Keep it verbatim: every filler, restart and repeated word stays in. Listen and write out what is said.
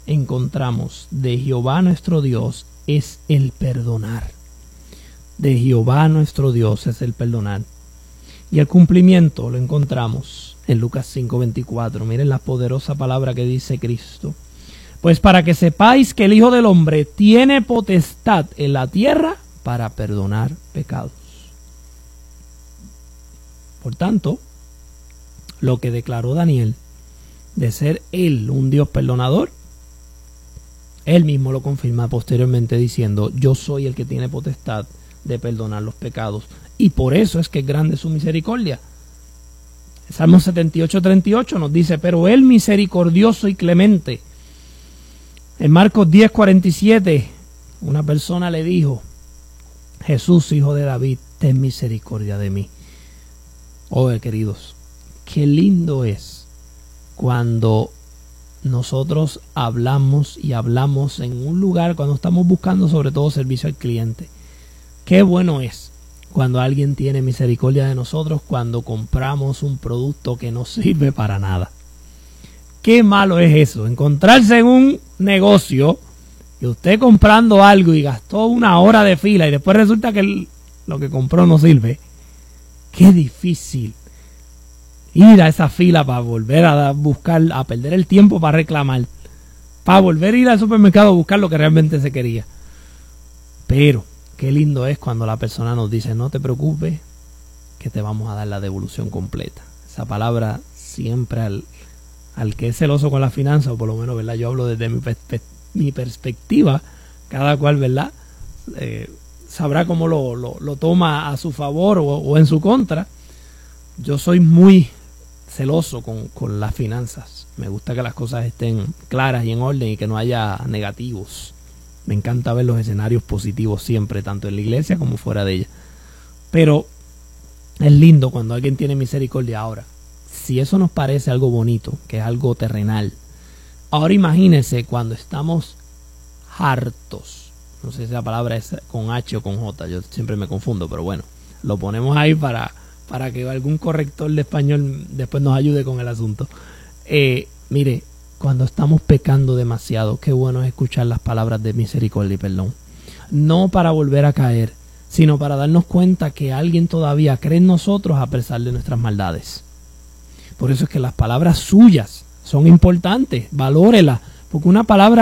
encontramos de Jehová nuestro Dios es el perdonar. De Jehová nuestro Dios es el perdonar. Y el cumplimiento lo encontramos en Lucas cinco veinticuatro. Miren la poderosa palabra que dice Cristo. Pues para que sepáis que el Hijo del Hombre tiene potestad en la tierra para perdonar pecados. Por tanto, lo que declaró Daniel de ser él un Dios perdonador, él mismo lo confirma posteriormente diciendo: yo soy el que tiene potestad de perdonar los pecados, y por eso es que es grande su misericordia. Salmo setenta y ocho treinta y ocho nos dice: pero él misericordioso y clemente. En Marcos diez cuarenta y siete, una persona le dijo: Jesús, hijo de David, ten misericordia de mí. Oh, queridos, qué lindo es cuando nosotros hablamos y hablamos en un lugar, cuando estamos buscando sobre todo servicio al cliente. Qué bueno es cuando alguien tiene misericordia de nosotros cuando compramos un producto que no sirve para nada. Qué malo es eso, encontrarse en un negocio y usted comprando algo y gastó una hora de fila y después resulta que el, lo que compró no sirve. Qué difícil ir a esa fila para volver a buscar, a perder el tiempo para reclamar, para volver a ir al supermercado a buscar lo que realmente se quería. Pero qué lindo es cuando la persona nos dice: no te preocupes, que te vamos a dar la devolución completa. Esa palabra siempre al, al que es celoso con la finanza, o por lo menos, ¿verdad? Yo hablo desde mi, perspe mi perspectiva, cada cual, ¿verdad? Eh, sabrá cómo lo, lo, lo toma a su favor o, o en su contra. Yo soy muy celoso con, con las finanzas. Me gusta que las cosas estén claras y en orden y que no haya negativos. Me encanta ver los escenarios positivos siempre, tanto en la iglesia como fuera de ella. Pero es lindo cuando alguien tiene misericordia. Ahora, si eso nos parece algo bonito, que es algo terrenal, ahora imagínense cuando estamos hartos. No sé si la palabra es con H o con J, yo siempre me confundo, pero bueno, lo ponemos ahí para, para que algún corrector de español después nos ayude con el asunto. Eh, mire, cuando estamos pecando demasiado, qué bueno es escuchar las palabras de misericordia y perdón. No para volver a caer, sino para darnos cuenta que alguien todavía cree en nosotros a pesar de nuestras maldades. Por eso es que las palabras suyas son importantes, valórelas, porque una palabra